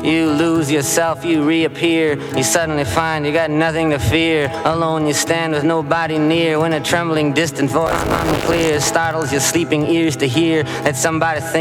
You lose yourself, you reappear. You suddenly find you got nothing to fear. Alone you stand with nobody near, when a trembling distant voice unclear startles your sleeping ears to hear that somebody thinks